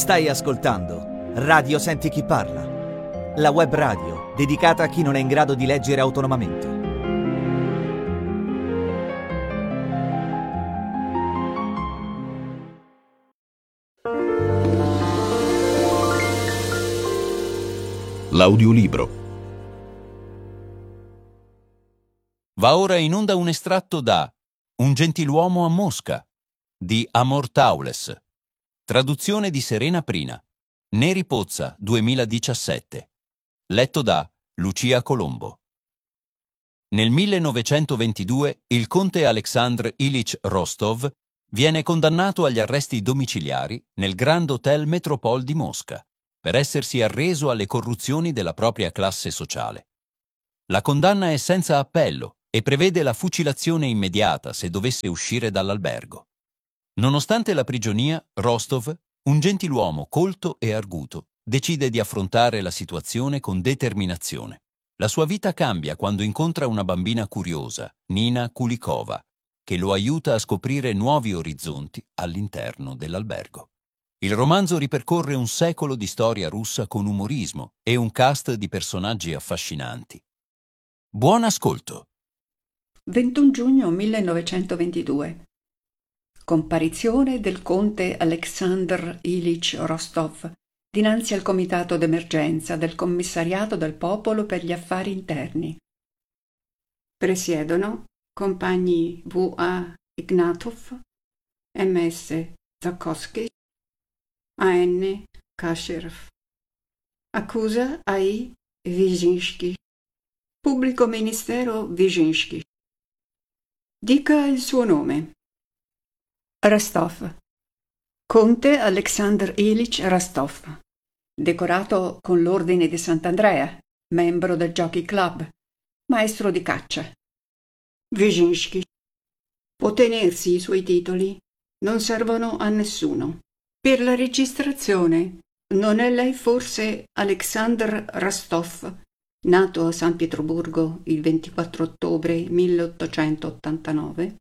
Stai ascoltando Radio Senti Chi Parla, la web radio dedicata a chi non è in grado di leggere autonomamente. L'audiolibro. Va ora in onda un estratto da Un gentiluomo a Mosca di Amor Taules, traduzione di Serena Prina, Neri Pozza 2017, letto da Lucia Colombo. Nel 1922 il conte Alexandr Ilich Rostov viene condannato agli arresti domiciliari nel Grand Hotel Metropole di Mosca per essersi arreso alle corruzioni della propria classe sociale. La condanna è senza appello e prevede la fucilazione immediata se dovesse uscire dall'albergo. Nonostante la prigionia, Rostov, un gentiluomo colto e arguto, decide di affrontare la situazione con determinazione. La sua vita cambia quando incontra una bambina curiosa, Nina Kulikova, che lo aiuta a scoprire nuovi orizzonti all'interno dell'albergo. Il romanzo ripercorre un secolo di storia russa con umorismo e un cast di personaggi affascinanti. Buon ascolto! 21 giugno 1922. Comparizione del conte Alexandr Ilich Rostov dinanzi al comitato d'emergenza del Commissariato del Popolo per gli Affari Interni. Presiedono compagni V.A. Ignatov, M.S. Zakowski, A.N. Kasherov. Accusa A.I. Wyszynski. Pubblico ministero Wyszynski. Dica il suo nome. Rostov. Conte Alexandr Ilich Rostov. Decorato con l'Ordine di Sant'Andrea, membro del Jockey Club, maestro di caccia. Wyszynski. Può tenersi i suoi titoli, non servono a nessuno. Per la registrazione, non è lei forse Alexandr Rostov, nato a San Pietroburgo il 24 ottobre 1889?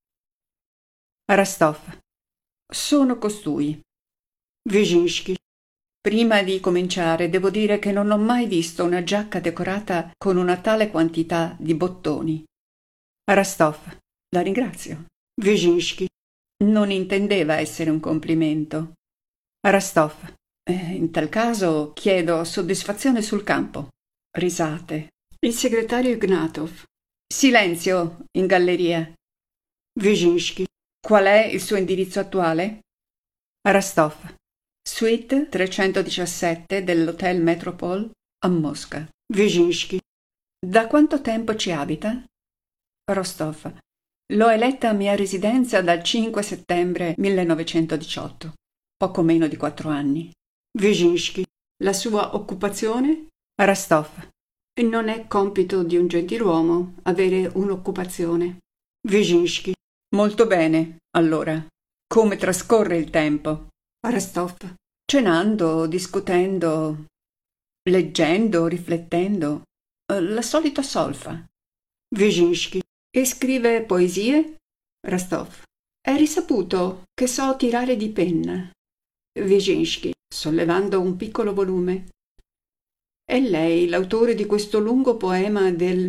Rostov. Sono costui. Wyszynski. Prima di cominciare devo dire che non ho mai visto una giacca decorata con una tale quantità di bottoni. Rostov. La ringrazio. Wyszynski. Non intendeva essere un complimento. Rostov. In tal caso chiedo soddisfazione sul campo. Risate. Il segretario Ignatov. Silenzio in galleria. Wyszynski. Qual è il suo indirizzo attuale? Rostov. Suite 317 dell'Hotel Metropole a Mosca. Wyszynski. Da quanto tempo ci abita? Rostov. L'ho eletta mia residenza dal 5 settembre 1918, poco meno di 4 anni. Wyszynski. La sua occupazione? Rostov. Non è compito di un gentiluomo avere un'occupazione. Wyszynski. Molto bene, allora. Come trascorre il tempo? Rostov. Cenando, discutendo, leggendo, riflettendo. La solita solfa. Wyszynski. E scrive poesie? Rostov. È risaputo che so tirare di penna. Wyszynski, sollevando un piccolo volume. È lei l'autore di questo lungo poema del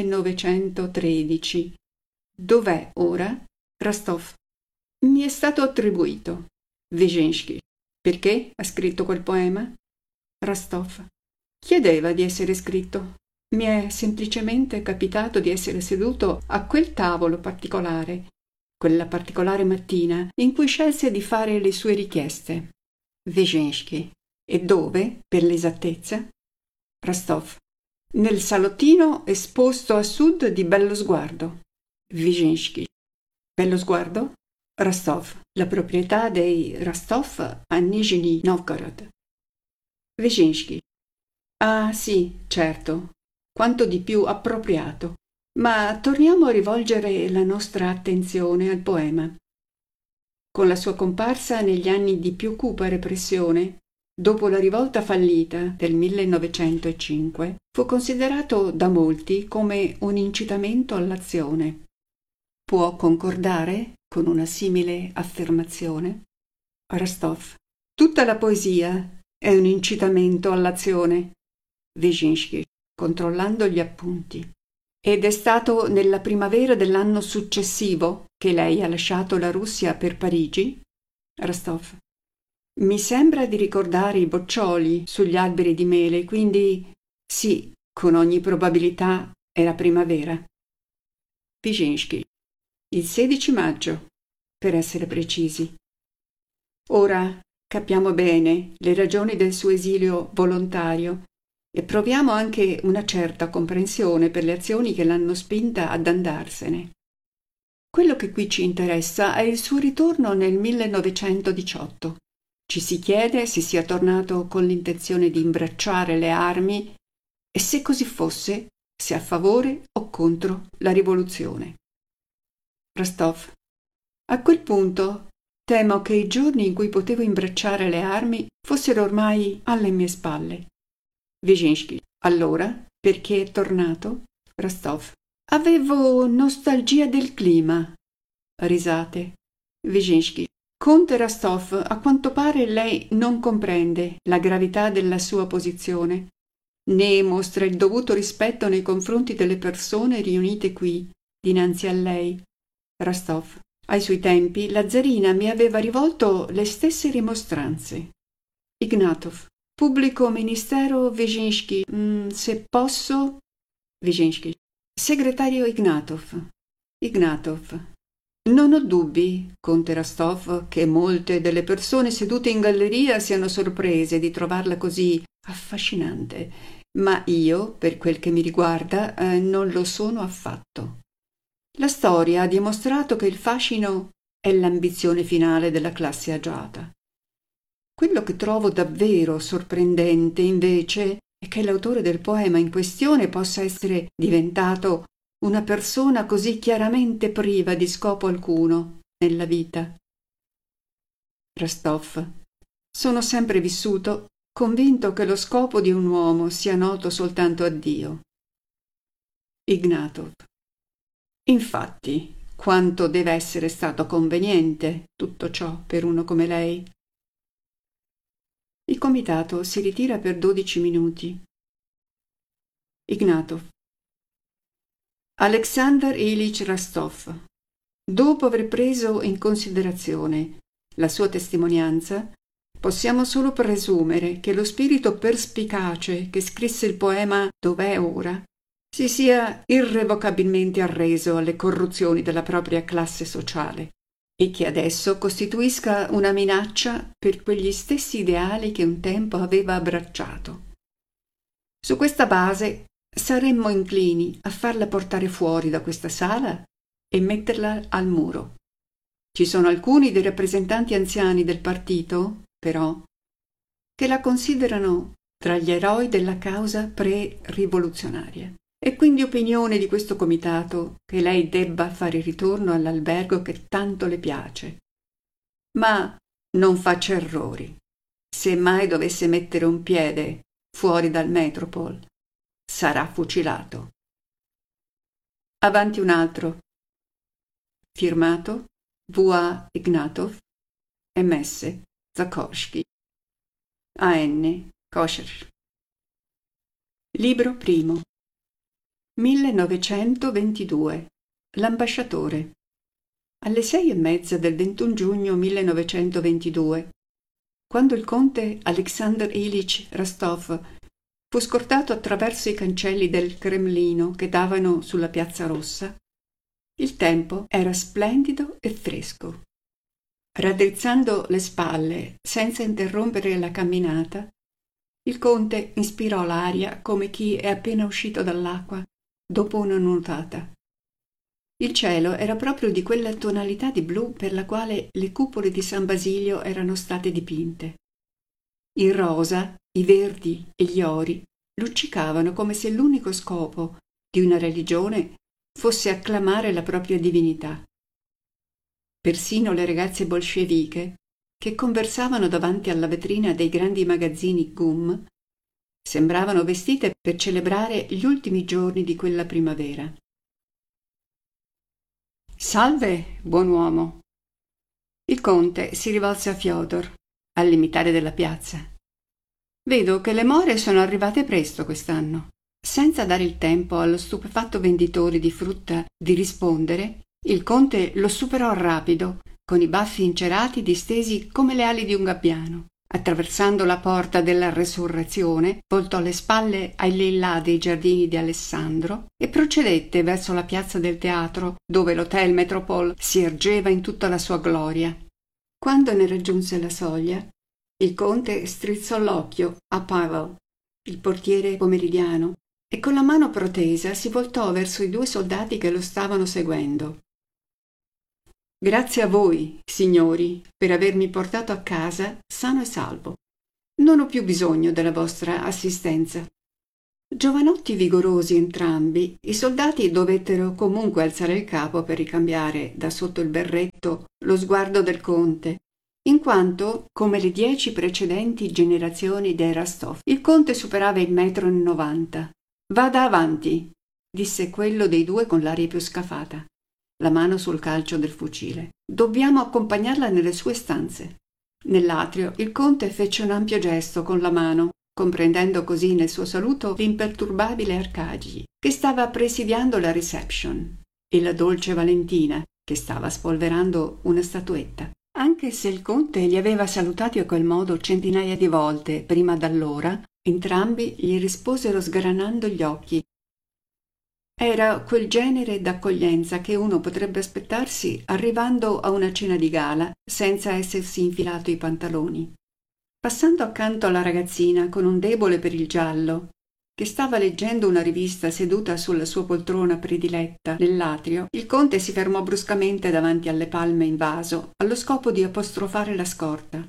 1913. Dov'è ora? Rostov. Mi è stato attribuito. Wyszynski. Perché ha scritto quel poema? Rostov. Chiedeva di essere scritto. Mi è semplicemente capitato di essere seduto a quel tavolo particolare, quella particolare mattina in cui scelse di fare le sue richieste. Wyszynski. E dove, per l'esattezza? Rostov. Nel salottino esposto a sud di Bello Sguardo. Wyszynski. Bello Sguardo? Rostov. La proprietà dei Rostov a Nizhny Novgorod. Wyszynski. Ah sì, certo. Quanto di più appropriato. Ma torniamo a rivolgere la nostra attenzione al poema. Con la sua comparsa negli anni di più cupa repressione, dopo la rivolta fallita del 1905, fu considerato da molti come un incitamento all'azione. Può concordare con una simile affermazione? Rostov. Tutta la poesia è un incitamento all'azione. Wyszynski, controllando gli appunti. Ed è stato nella primavera dell'anno successivo che lei ha lasciato la Russia per Parigi? Rostov. Mi sembra di ricordare i boccioli sugli alberi di mele, quindi sì, con ogni probabilità era primavera. Wyszynski. Il 16 maggio, per essere precisi. Ora capiamo bene le ragioni del suo esilio volontario e proviamo anche una certa comprensione per le azioni che l'hanno spinta ad andarsene. Quello che qui ci interessa è il suo ritorno nel 1918. Ci si chiede se sia tornato con l'intenzione di imbracciare le armi e se così fosse, se a favore o contro la rivoluzione. Rostov. A quel punto temo che i giorni in cui potevo imbracciare le armi fossero ormai alle mie spalle. Wyszynski. Allora, perché è tornato? Rostov. Avevo nostalgia del clima. Risate. Wyszynski. Conte Rostov, a quanto pare lei non comprende la gravità della sua posizione, né mostra il dovuto rispetto nei confronti delle persone riunite qui, dinanzi a lei. Rostov. Ai suoi tempi la zarina mi aveva rivolto le stesse rimostranze. Ignatov. Pubblico ministero Wyszynski. Se posso. Wyszynski. Segretario Ignatov. Ignatov. Non ho dubbi, conte Rostov, che molte delle persone sedute in galleria siano sorprese di trovarla così affascinante, ma io, per quel che mi riguarda, non lo sono affatto. La storia ha dimostrato che il fascino è l'ambizione finale della classe agiata. Quello che trovo davvero sorprendente, invece, è che l'autore del poema in questione possa essere diventato una persona così chiaramente priva di scopo alcuno nella vita. Rostov. Sono sempre vissuto convinto che lo scopo di un uomo sia noto soltanto a Dio. Ignatov. Infatti, quanto deve essere stato conveniente tutto ciò per uno come lei. Il comitato si ritira per 12 minuti. Ignatov. Alexander Ilyich Rostov. Dopo aver preso in considerazione la sua testimonianza, possiamo solo presumere che lo spirito perspicace che scrisse il poema Dov'è ora si sia irrevocabilmente arreso alle corruzioni della propria classe sociale e che adesso costituisca una minaccia per quegli stessi ideali che un tempo aveva abbracciato. Su questa base saremmo inclini a farla portare fuori da questa sala e metterla al muro. Ci sono alcuni dei rappresentanti anziani del partito, però, che la considerano tra gli eroi della causa pre-rivoluzionaria. È quindi opinione di questo comitato che lei debba fare ritorno all'albergo che tanto le piace. Ma non faccia errori. Se mai dovesse mettere un piede fuori dal Metropol, sarà fucilato. Avanti un altro. Firmato V.A. Ignatov, M.S. Zakorsky, A.N. Kosher. Libro primo. 1922. L'ambasciatore. Alle 6:30 del 21 giugno 1922, quando il conte Alexander Ilyich Rostov fu scortato attraverso i cancelli del Cremlino che davano sulla Piazza Rossa, il tempo era splendido e fresco. Raddrizzando le spalle senza interrompere la camminata, il conte inspirò l'aria come chi è appena uscito dall'acqua dopo una nuotata. Il cielo era proprio di quella tonalità di blu per la quale le cupole di San Basilio erano state dipinte. Il rosa, i verdi e gli ori luccicavano come se l'unico scopo di una religione fosse acclamare la propria divinità. Persino le ragazze bolsceviche, che conversavano davanti alla vetrina dei grandi magazzini GUM, sembravano vestite per celebrare gli ultimi giorni di quella primavera. «Salve, buon uomo!» Il conte si rivolse a Fyodor. al limitare della piazza. Vedo che le more sono arrivate presto quest'anno. Senza dare il tempo allo stupefatto venditore di frutta di rispondere, il conte lo superò rapido, con i baffi incerati distesi come le ali di un gabbiano. Attraversando la porta della Resurrezione, voltò le spalle ai lillà dei giardini di Alessandro e procedette verso la piazza del teatro, dove l'Hotel Metropole si ergeva in tutta la sua gloria. Quando ne raggiunse la soglia, il conte strizzò l'occhio a Pavel, il portiere pomeridiano, e con la mano protesa si voltò verso i 2 soldati che lo stavano seguendo. «Grazie a voi, signori, per avermi portato a casa sano e salvo. Non ho più bisogno della vostra assistenza». Giovanotti vigorosi entrambi, i soldati dovettero comunque alzare il capo per ricambiare da sotto il berretto lo sguardo del conte, in quanto, come le 10 precedenti generazioni dei Rostov, il conte superava il 1,90 m. «Vada avanti», disse quello dei 2 con l'aria più scafata, la mano sul calcio del fucile. «Dobbiamo accompagnarla nelle sue stanze». Nell'atrio il conte fece un ampio gesto con la mano, comprendendo così nel suo saluto l'imperturbabile Arcadi, che stava presidiando la reception, e la dolce Valentina, che stava spolverando una statuetta. Anche se il conte li aveva salutati a quel modo centinaia di volte prima d'allora, entrambi gli risposero sgranando gli occhi. Era quel genere d'accoglienza che uno potrebbe aspettarsi arrivando a una cena di gala senza essersi infilato i pantaloni. Passando accanto alla ragazzina con un debole per il giallo, che stava leggendo una rivista seduta sulla sua poltrona prediletta nell'atrio, il conte si fermò bruscamente davanti alle palme in vaso allo scopo di apostrofare la scorta.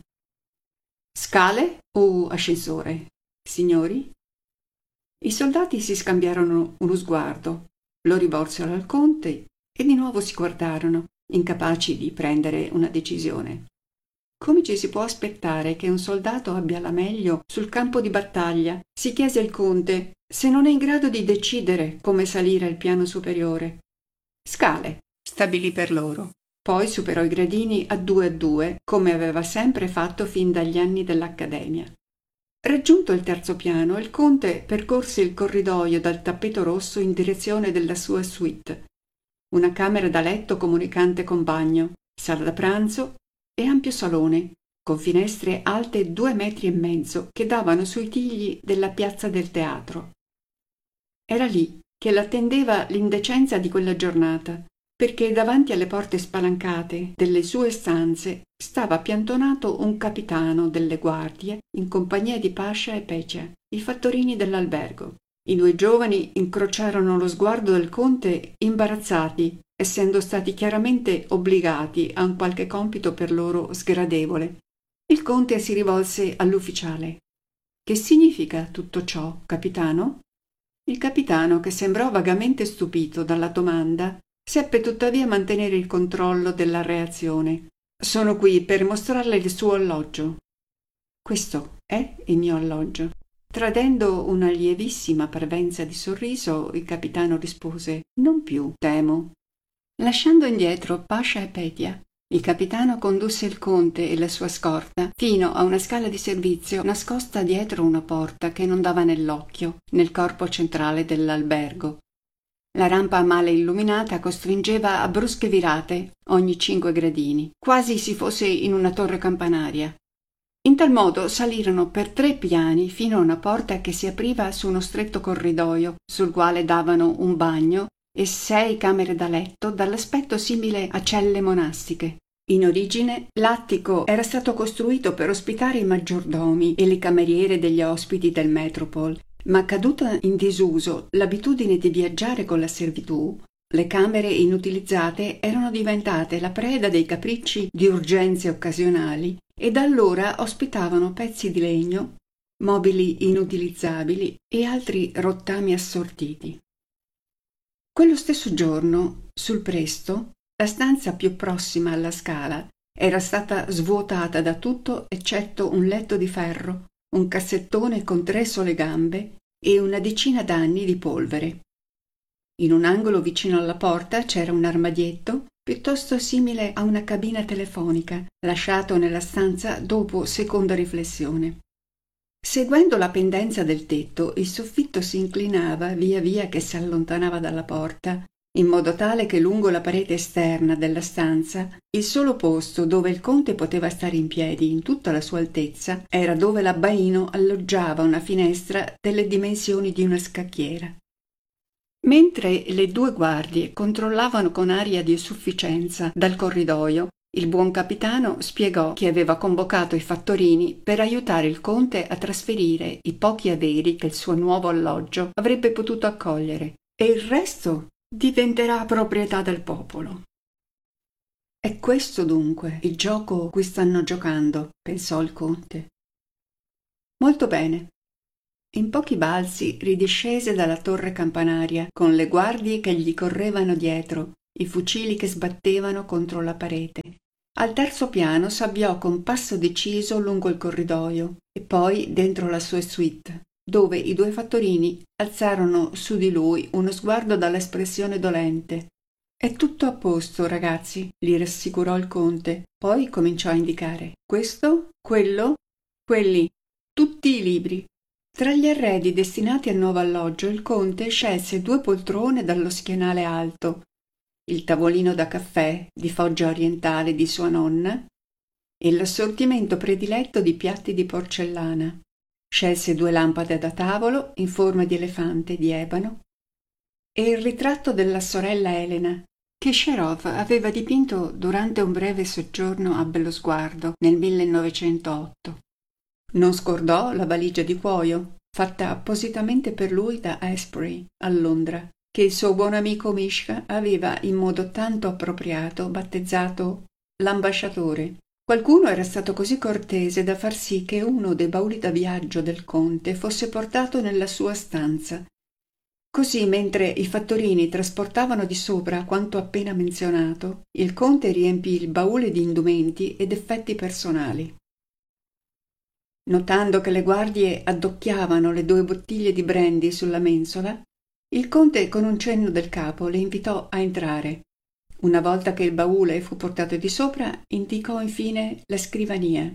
«Scale o ascensore, signori?» I soldati si scambiarono uno sguardo, lo rivolsero al conte e di nuovo si guardarono, incapaci di prendere una decisione. Come ci si può aspettare che un soldato abbia la meglio sul campo di battaglia? Si chiese il conte, se non è in grado di decidere come salire al piano superiore. «Scale», stabilì per loro. Poi superò i gradini a 2, come aveva sempre fatto fin dagli anni dell'accademia. Raggiunto il 3° piano, il conte percorse il corridoio dal tappeto rosso in direzione della sua suite. Una camera da letto comunicante con bagno, sala da pranzo e ampio salone, con finestre alte 2,5 metri che davano sui tigli della piazza del teatro. Era lì che l'attendeva l'indecenza di quella giornata, perché davanti alle porte spalancate delle sue stanze stava piantonato un capitano delle guardie in compagnia di Pascia e Pecia, i fattorini dell'albergo. I 2 giovani incrociarono lo sguardo del conte imbarazzati, essendo stati chiaramente obbligati a un qualche compito per loro sgradevole. Il conte si rivolse all'ufficiale. «Che significa tutto ciò, capitano?» Il capitano, che sembrò vagamente stupito dalla domanda, seppe tuttavia mantenere il controllo della reazione. «Sono qui per mostrarle il suo alloggio». «Questo è il mio alloggio». Tradendo una lievissima parvenza di sorriso, il capitano rispose: «Non più, temo». Lasciando indietro Pascia e Petia, il capitano condusse il conte e la sua scorta fino a una scala di servizio nascosta dietro una porta che non dava nell'occhio, nel corpo centrale dell'albergo. La rampa male illuminata costringeva a brusche virate ogni 5 gradini, quasi si fosse in una torre campanaria. In tal modo salirono per 3 piani fino a una porta che si apriva su uno stretto corridoio, sul quale davano un bagno e 6 camere da letto dall'aspetto simile a celle monastiche. In origine l'attico era stato costruito per ospitare i maggiordomi e le cameriere degli ospiti del Metropole, ma caduta in disuso l'abitudine di viaggiare con la servitù, le camere inutilizzate erano diventate la preda dei capricci di urgenze occasionali e da allora ospitavano pezzi di legno, mobili inutilizzabili e altri rottami assortiti. Quello stesso giorno, sul Presto, la stanza più prossima alla scala era stata svuotata da tutto eccetto un letto di ferro, un cassettone con 3 sole gambe e una decina d'anni di polvere. In un angolo vicino alla porta c'era un armadietto piuttosto simile a una cabina telefonica, lasciato nella stanza dopo seconda riflessione. Seguendo la pendenza del tetto, il soffitto si inclinava via via che si allontanava dalla porta, in modo tale che lungo la parete esterna della stanza, il solo posto dove il conte poteva stare in piedi in tutta la sua altezza era dove l'abbaino alloggiava una finestra delle dimensioni di una scacchiera. Mentre le due guardie controllavano con aria di sufficienza dal corridoio, il buon capitano spiegò che aveva convocato i fattorini per aiutare il conte a trasferire i pochi averi che il suo nuovo alloggio avrebbe potuto accogliere, e il resto diventerà proprietà del popolo. È questo dunque il gioco cui stanno giocando, pensò il conte. Molto bene. In pochi balzi ridiscese dalla torre campanaria, con le guardie che gli correvano dietro, i fucili che sbattevano contro la parete. Al terzo piano s'avviò con passo deciso lungo il corridoio e poi dentro la sua suite, dove i due fattorini alzarono su di lui uno sguardo dall'espressione dolente. «È tutto a posto, ragazzi», li rassicurò il conte. Poi cominciò a indicare questo, quello, quelli, tutti i libri. Tra gli arredi destinati al nuovo alloggio il conte scelse 2 poltrone dallo schienale alto, il tavolino da caffè di foggia orientale di sua nonna e l'assortimento prediletto di piatti di porcellana. Scelse 2 lampade da tavolo in forma di elefante di ebano e il ritratto della sorella Elena, che Sherov aveva dipinto durante un breve soggiorno a Bellosguardo nel 1908. Non scordò la valigia di cuoio, fatta appositamente per lui da Asprey, a Londra, che il suo buon amico Mishka aveva in modo tanto appropriato battezzato l'ambasciatore. Qualcuno era stato così cortese da far sì che uno dei bauli da viaggio del conte fosse portato nella sua stanza. Così, mentre i fattorini trasportavano di sopra quanto appena menzionato, il conte riempì il baule di indumenti ed effetti personali. Notando che le guardie addocchiavano le 2 bottiglie di brandy sulla mensola, il conte con un cenno del capo le invitò a entrare. Una volta che il baule fu portato di sopra, indicò infine la scrivania.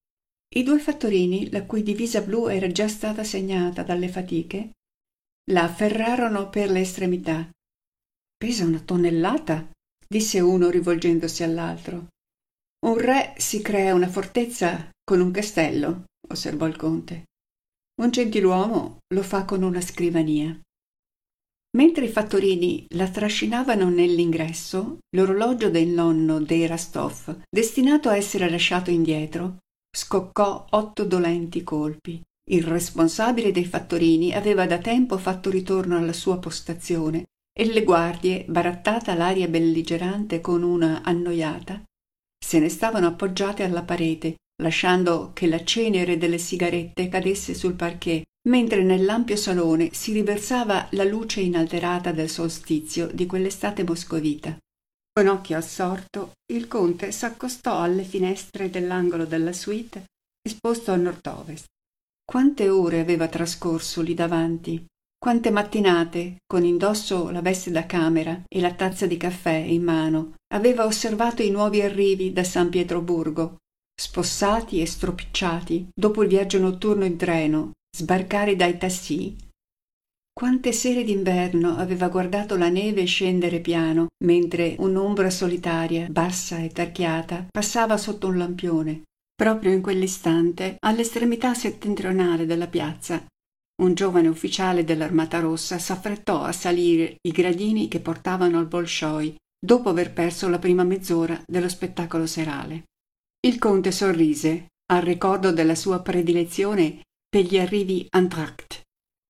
I 2 fattorini, la cui divisa blu era già stata segnata dalle fatiche, la afferrarono per le estremità. «Pesa 1 tonnellata», disse uno rivolgendosi all'altro. «Un re si crea una fortezza con un castello», osservò il conte. «Un gentiluomo lo fa con una scrivania». Mentre i fattorini la trascinavano nell'ingresso, l'orologio del nonno dei Rastov, destinato a essere lasciato indietro, scoccò 8 dolenti colpi. Il responsabile dei fattorini aveva da tempo fatto ritorno alla sua postazione e le guardie, barattata l'aria belligerante con una annoiata, se ne stavano appoggiate alla parete, lasciando che la cenere delle sigarette cadesse sul parquet, mentre nell'ampio salone si riversava la luce inalterata del solstizio di quell'estate moscovita. Con occhio assorto, il conte s'accostò alle finestre dell'angolo della suite esposto a nord-ovest. Quante ore aveva trascorso lì davanti, quante mattinate, con indosso la veste da camera e la tazza di caffè in mano, aveva osservato i nuovi arrivi da San Pietroburgo, spossati e stropicciati dopo il viaggio notturno in treno, sbarcare dai tassì. Quante sere d'inverno aveva guardato la neve scendere piano, mentre un'ombra solitaria, bassa e tarchiata, passava sotto un lampione. Proprio in quell'istante, all'estremità settentrionale della piazza, un giovane ufficiale dell'Armata Rossa s'affrettò a salire i gradini che portavano al Bolshoi, dopo aver perso la prima mezz'ora dello spettacolo serale. Il conte sorrise al ricordo della sua predilezione per gli arrivi entr'acte.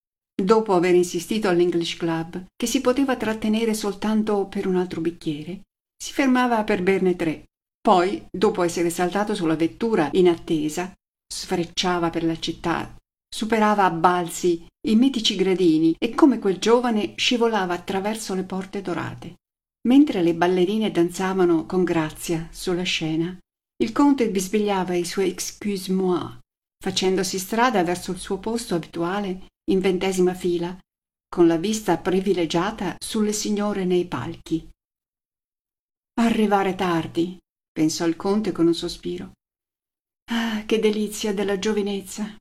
Dopo aver insistito all'English Club che si poteva trattenere soltanto per un altro bicchiere, si fermava per berne 3. Poi, dopo essere saltato sulla vettura in attesa, sfrecciava per la città, superava a balzi i mitici gradini e come quel giovane scivolava attraverso le porte dorate. Mentre le ballerine danzavano con grazia sulla scena, il conte bisbigliava i suoi «excuse-moi», facendosi strada verso il suo posto abituale in 20ª fila, con la vista privilegiata sulle signore nei palchi. Arrivare tardi, pensò il conte con un sospiro. Ah, che delizia della giovinezza!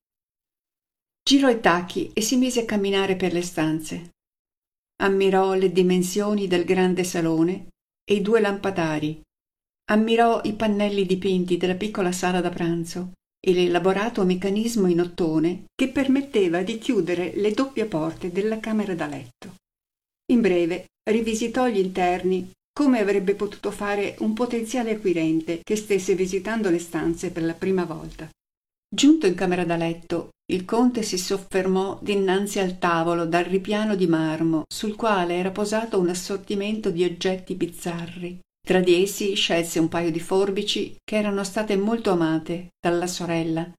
Girò i tacchi e si mise a camminare per le stanze. Ammirò le dimensioni del grande salone e i 2 lampadari. Ammirò i pannelli dipinti della piccola sala da pranzo e l'elaborato meccanismo in ottone che permetteva di chiudere le doppie porte della camera da letto. In breve, rivisitò gli interni come avrebbe potuto fare un potenziale acquirente che stesse visitando le stanze per la prima volta. Giunto in camera da letto, il conte si soffermò dinanzi al tavolo dal ripiano di marmo sul quale era posato un assortimento di oggetti bizzarri. Tra di essi scelse un paio di forbici che erano state molto amate dalla sorella.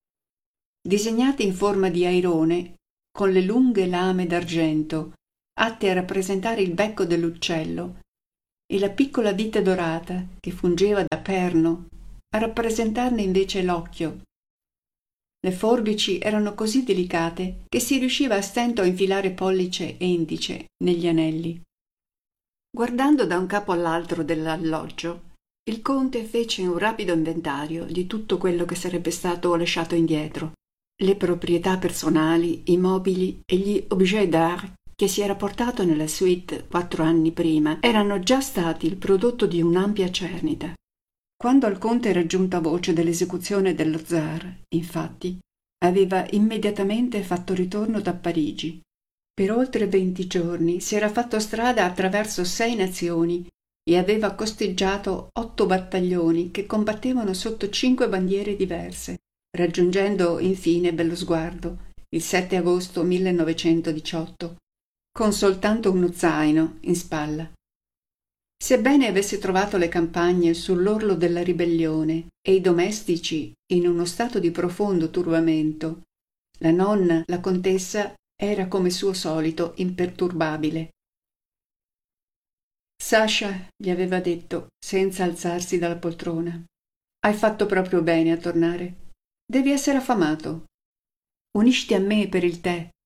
Disegnate in forma di airone, con le lunghe lame d'argento, atte a rappresentare il becco dell'uccello, e la piccola vite dorata, che fungeva da perno, a rappresentarne invece l'occhio. Le forbici erano così delicate che si riusciva a stento a infilare pollice e indice negli anelli. Guardando da un capo all'altro dell'alloggio, il conte fece un rapido inventario di tutto quello che sarebbe stato lasciato indietro, le proprietà personali, i mobili e gli objet d'art che si era portato nella suite 4 anni prima erano già stati il prodotto di un'ampia cernita. Quando al conte era giunta voce dell'esecuzione dello zar, infatti, aveva immediatamente fatto ritorno da Parigi. Per oltre 20 giorni si era fatto strada attraverso 6 nazioni e aveva costeggiato 8 battaglioni che combattevano sotto 5 bandiere diverse, raggiungendo infine Bellosguardo il 7 agosto 1918, con soltanto uno zaino in spalla. Sebbene avesse trovato le campagne sull'orlo della ribellione e i domestici in uno stato di profondo turbamento, la nonna, la contessa, era come suo solito imperturbabile. Sasha, gli aveva detto, senza alzarsi dalla poltrona, hai fatto proprio bene a tornare. Devi essere affamato. Unisciti a me per il tè.